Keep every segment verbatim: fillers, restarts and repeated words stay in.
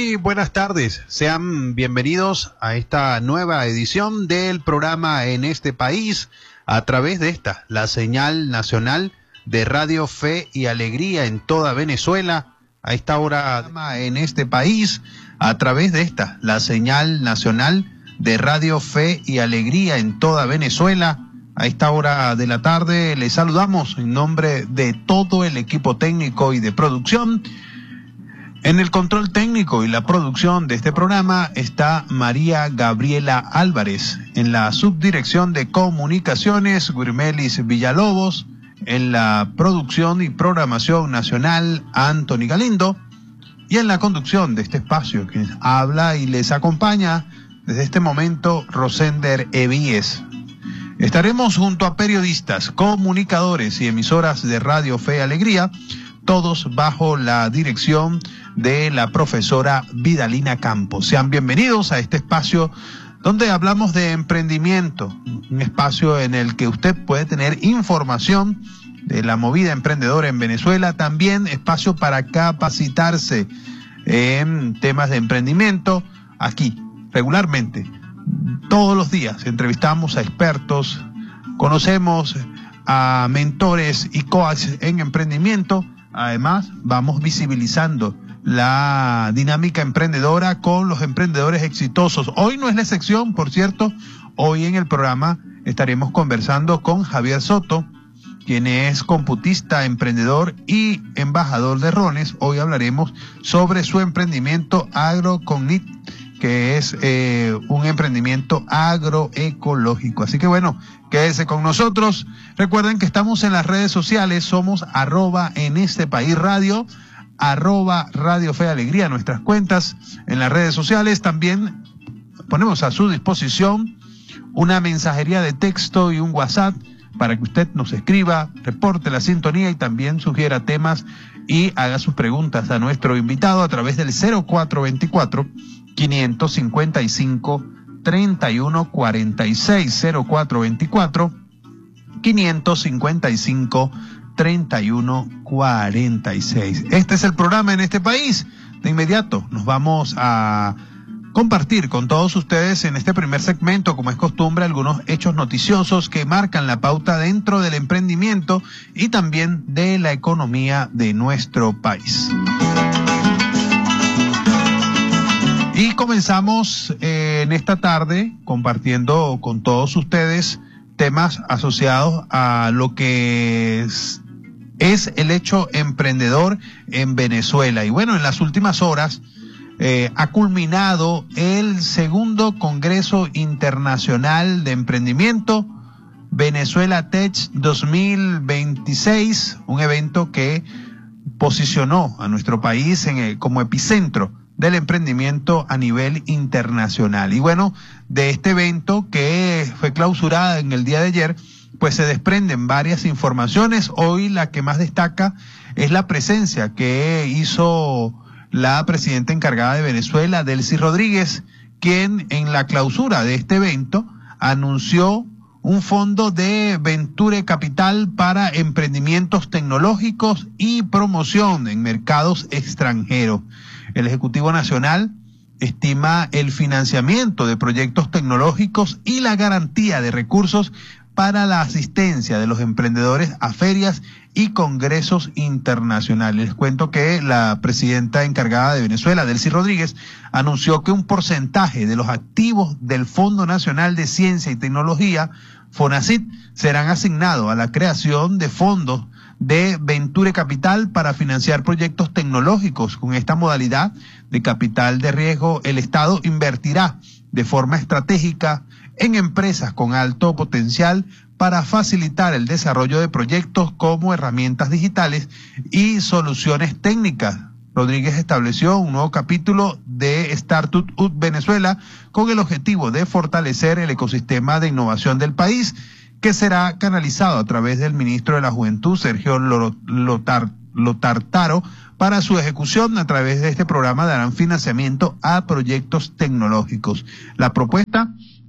Muy buenas tardes, sean bienvenidos a esta nueva edición del programa En este País, a través de esta, la señal nacional de Radio Fe y Alegría en toda Venezuela, a esta hora En este País, a través de esta, la señal nacional de Radio Fe y Alegría en toda Venezuela. A esta hora de la tarde les saludamos en nombre de todo el equipo técnico y de producción. En el control técnico y la producción de este programa está María Gabriela Álvarez. En la subdirección de comunicaciones, Gurmelis Villalobos. En la producción y programación nacional, Anthony Galindo. Y en la conducción de este espacio, quien habla y les acompaña desde este momento, Rosender Evíes. Estaremos junto a periodistas, comunicadores y emisoras de Radio Fe y Alegría, todos bajo la dirección de la profesora Vidalina Campos. Sean bienvenidos a este espacio donde hablamos de emprendimiento, un espacio en el que usted puede tener información de la movida emprendedora en Venezuela, también espacio para capacitarse en temas de emprendimiento. Aquí, regularmente, todos los días entrevistamos a expertos, conocemos a mentores y coaches en emprendimiento. Además, vamos visibilizando la dinámica emprendedora con los emprendedores exitosos. Hoy no es la excepción, por cierto. Hoy en el programa estaremos conversando con Javier Soto, quien es computista, emprendedor y embajador de Rones. Hoy hablaremos sobre su emprendimiento AgroCognit, que es eh, un emprendimiento agroecológico. Así que bueno, quédese con nosotros. Recuerden que estamos en las redes sociales, somos arroba en este país radio, arroba Radio Fe y Alegría, nuestras cuentas en las redes sociales. También ponemos a su disposición una mensajería de texto y un WhatsApp para que usted nos escriba, reporte la sintonía y también sugiera temas y haga sus preguntas a nuestro invitado a través del cero cuatro veinticuatro, quinientos cincuenta y cinco, treinta y uno cuarenta y seis, cero cuatro veinticuatro, quinientos cincuenta y cinco, treinta y uno cuarenta y seis. Este es el programa En este País. De inmediato nos vamos a compartir con todos ustedes en este primer segmento, como es costumbre, algunos hechos noticiosos que marcan la pauta dentro del emprendimiento y también de la economía de nuestro país. Y comenzamos eh, en esta tarde compartiendo con todos ustedes temas asociados a lo que es, es el hecho emprendedor en Venezuela. Y bueno, en las últimas horas eh, ha culminado el segundo Congreso Internacional de Emprendimiento, Venezuela Tech dos mil veintiséis, un evento que posicionó a nuestro país en el, como epicentro del emprendimiento a nivel internacional. Y bueno, de este evento que fue clausurada en el día de ayer, pues se desprenden varias informaciones. Hoy la que más destaca es la presencia que hizo la presidenta encargada de Venezuela, Delcy Rodríguez, quien en la clausura de este evento anunció un fondo de Venture Capital para emprendimientos tecnológicos y promoción en mercados extranjeros. El Ejecutivo Nacional estima el financiamiento de proyectos tecnológicos y la garantía de recursos para la asistencia de los emprendedores a ferias y congresos internacionales. Les cuento que la presidenta encargada de Venezuela, Delcy Rodríguez, anunció que un porcentaje de los activos del Fondo Nacional de Ciencia y Tecnología, FONACYT, serán asignados a la creación de fondos de Venture Capital para financiar proyectos tecnológicos. Con esta modalidad de capital de riesgo, el Estado invertirá de forma estratégica en empresas con alto potencial para facilitar el desarrollo de proyectos como herramientas digitales y soluciones técnicas. Rodríguez estableció un nuevo capítulo de Startup Venezuela con el objetivo de fortalecer el ecosistema de innovación del país, que será canalizado a través del ministro de la Juventud, Sergio Lotar, Lotartaro, para su ejecución. A través de este programa darán financiamiento a proyectos tecnológicos. La propuesta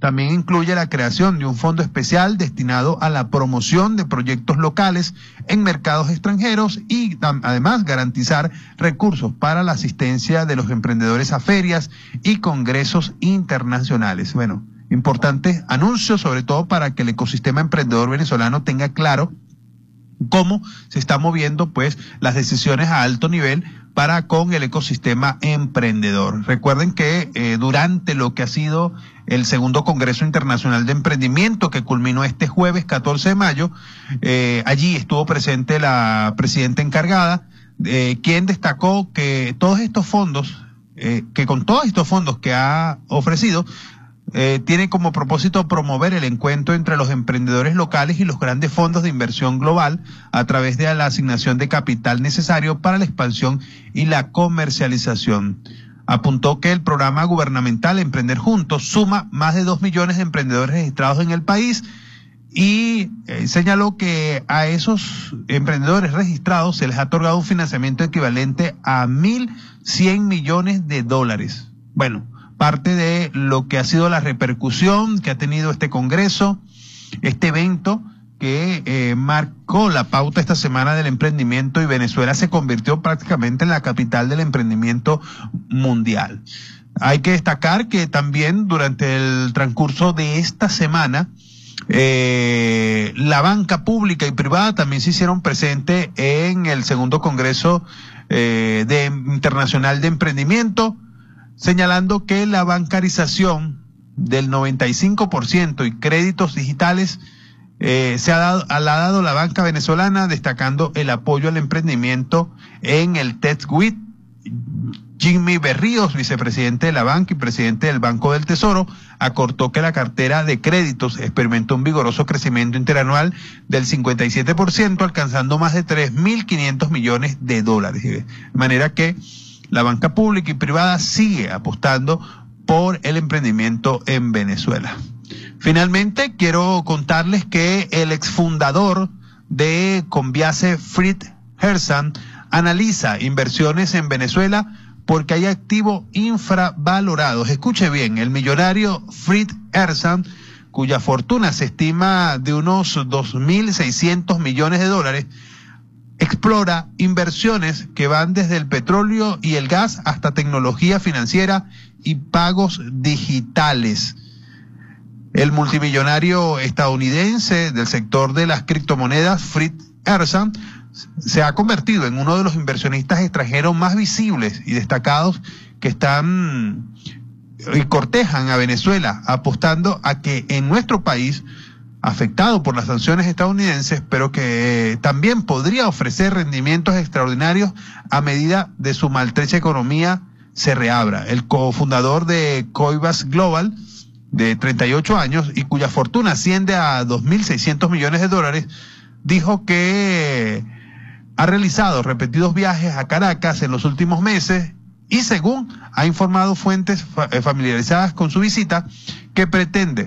también incluye la creación de un fondo especial destinado a la promoción de proyectos locales en mercados extranjeros y además garantizar recursos para la asistencia de los emprendedores a ferias y congresos internacionales. Bueno, importantes anuncios, sobre todo para que el ecosistema emprendedor venezolano tenga claro cómo se están moviendo pues las decisiones a alto nivel para con el ecosistema emprendedor. Recuerden que eh, durante lo que ha sido el segundo Congreso Internacional de Emprendimiento, que culminó este jueves catorce de mayo, eh, allí estuvo presente la presidenta encargada, eh, quien destacó que todos estos fondos, eh, que con todos estos fondos que ha ofrecido, Eh, tiene como propósito promover el encuentro entre los emprendedores locales y los grandes fondos de inversión global a través de la asignación de capital necesario para la expansión y la comercialización. Apuntó que el programa gubernamental Emprender Juntos suma más de dos millones de emprendedores registrados en el país y eh, señaló que a esos emprendedores registrados se les ha otorgado un financiamiento equivalente a mil cien millones de dólares. Bueno, parte de lo que ha sido la repercusión que ha tenido este congreso, este evento que eh, marcó la pauta esta semana del emprendimiento, y Venezuela se convirtió prácticamente en la capital del emprendimiento mundial. Hay que destacar que también durante el transcurso de esta semana, eh, la banca pública y privada también se hicieron presentes en el segundo Congreso eh, de, Internacional de Emprendimiento, señalando que la bancarización del noventa y cinco por ciento y créditos digitales eh, se ha dado, ha dado la banca venezolana, destacando el apoyo al emprendimiento en el TEDxWIT. Jimmy Berríos, vicepresidente de la banca y presidente del Banco del Tesoro, acortó que la cartera de créditos experimentó un vigoroso crecimiento interanual del cincuenta y siete por ciento, alcanzando más de tres mil quinientos millones de dólares. De manera que la banca pública y privada sigue apostando por el emprendimiento en Venezuela. Finalmente, quiero contarles que el exfundador de Conviase, Fritz Herzan, analiza inversiones en Venezuela porque hay activos infravalorados. Escuche bien, el millonario Fritz Herzan, cuya fortuna se estima de unos dos mil seiscientos millones de dólares, explora inversiones que van desde el petróleo y el gas hasta tecnología financiera y pagos digitales. El multimillonario estadounidense del sector de las criptomonedas, Fritz Herzan, se ha convertido en uno de los inversionistas extranjeros más visibles y destacados que están y cortejan a Venezuela, apostando a que en nuestro país, afectado por las sanciones estadounidenses, pero que también podría ofrecer rendimientos extraordinarios a medida de su maltrecha economía se reabra. El cofundador de Coibas Global, de treinta y ocho años, y cuya fortuna asciende a dos mil seiscientos millones de dólares, dijo que ha realizado repetidos viajes a Caracas en los últimos meses y, según ha informado fuentes familiarizadas con su visita, que pretende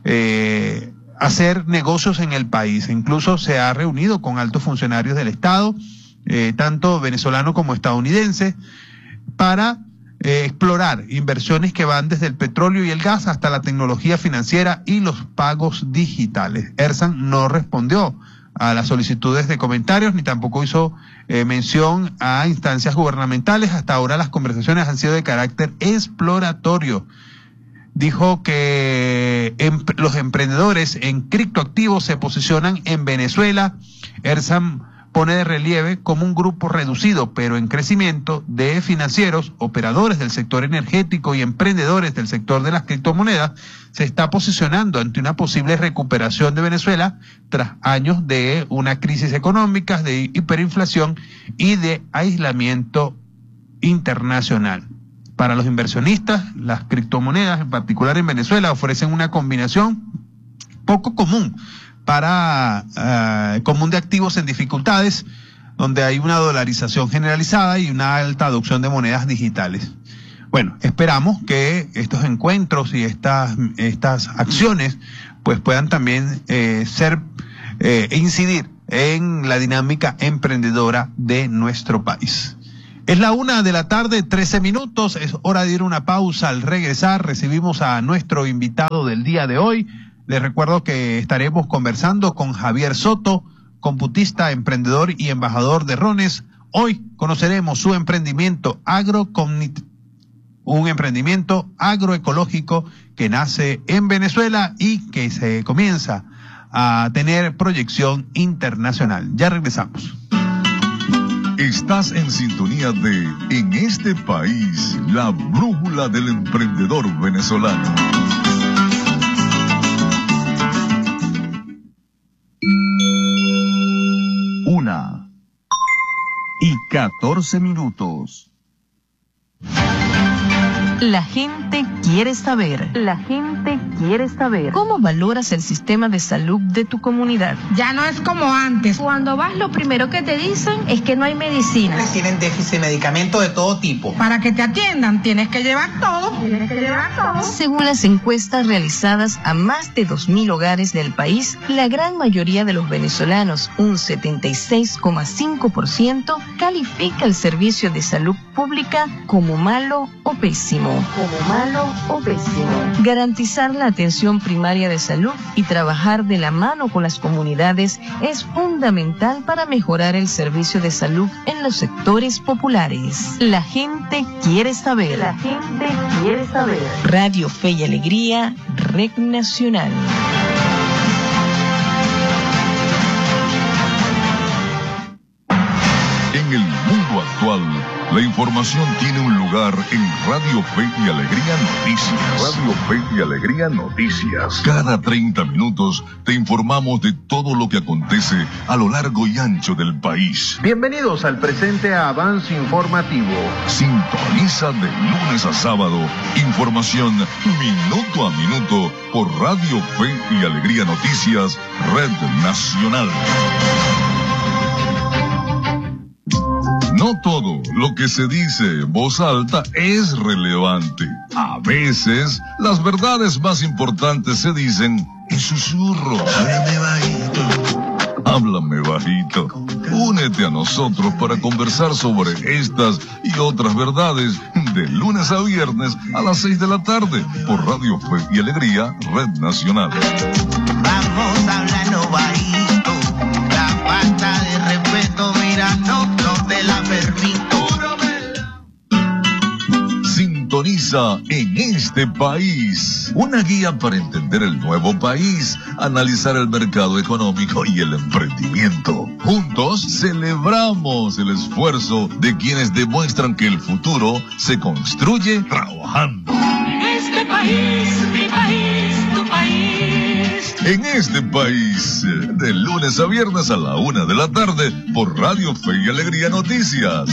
eh, hacer negocios en el país. Incluso se ha reunido con altos funcionarios del Estado, eh, tanto venezolano como estadounidense, para eh, explorar inversiones que van desde el petróleo y el gas hasta la tecnología financiera y los pagos digitales. Herzan no respondió a las solicitudes de comentarios, ni tampoco hizo eh, mención a instancias gubernamentales. Hasta ahora las conversaciones han sido de carácter exploratorio. Dijo que em, los emprendedores en criptoactivos se posicionan en Venezuela. Herzan pone de relieve como un grupo reducido pero en crecimiento de financieros, operadores del sector energético y emprendedores del sector de las criptomonedas se está posicionando ante una posible recuperación de Venezuela tras años de una crisis económica, de hiperinflación y de aislamiento internacional. Para los inversionistas, las criptomonedas, en particular en Venezuela, ofrecen una combinación poco común para uh, común de activos en dificultades, donde hay una dolarización generalizada y una alta adopción de monedas digitales. Bueno, esperamos que estos encuentros y estas estas acciones pues puedan también eh, ser eh, incidir en la dinámica emprendedora de nuestro país. Es la una de la tarde, trece minutos, es hora de ir a una pausa. Al regresar recibimos a nuestro invitado del día de hoy. Les recuerdo que estaremos conversando con Javier Soto, computista, emprendedor y embajador de Rones. Hoy conoceremos su emprendimiento agrocognitivo, un emprendimiento agroecológico que nace en Venezuela y que se comienza a tener proyección internacional. Ya regresamos. Estás en sintonía de En este país, la brújula del emprendedor venezolano. Una y catorce minutos. La gente quiere saber. La gente quiere saber. ¿Cómo valoras el sistema de salud de tu comunidad? Ya no es como antes. Cuando vas, lo primero que te dicen es que no hay medicinas. Tienen déficit de medicamentos de todo tipo. Para que te atiendan, tienes que llevar todo. Tienes que llevar todo. Según las encuestas realizadas a más de dos mil hogares del país, la gran mayoría de los venezolanos, un setenta y seis coma cinco por ciento, califica el servicio de salud pública como malo o pésimo. Como malo o pésimo. Garantizar la atención primaria de salud y trabajar de la mano con las comunidades es fundamental para mejorar el servicio de salud en los sectores populares. La gente quiere saber. La gente quiere saber. Radio Fe y Alegría, Red Nacional. En el mundo actual, la información tiene un lugar en Radio Fe y Alegría Noticias. Radio Fe y Alegría Noticias. Cada treinta minutos te informamos de todo lo que acontece a lo largo y ancho del país. Bienvenidos al presente avance informativo. Sintoniza de lunes a sábado información minuto a minuto por Radio Fe y Alegría Noticias, Red Nacional. No todo lo que se dice en voz alta es relevante. A veces, las verdades más importantes se dicen en susurros. Háblame bajito. Háblame bajito. Únete a nosotros para conversar sobre estas y otras verdades de lunes a viernes a las seis de la tarde por Radio Fe y Alegría, Red Nacional. Vamos hablando bajito. La falta de respeto, mira, no, no te la permito. Sintoniza En este país, una guía para entender el nuevo país, analizar el mercado económico y el emprendimiento. Juntos celebramos el esfuerzo de quienes demuestran que el futuro se construye trabajando. Este país, mi país, tu país. En este país, de lunes a viernes a la una de la tarde, por Radio Fe y Alegría Noticias.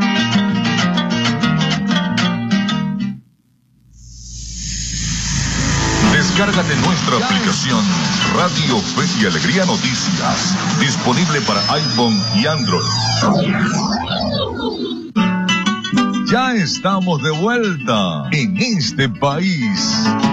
Descárgate nuestra aplicación Radio Fe y Alegría Noticias, disponible para iPhone y Android. Ya estamos de vuelta en este país.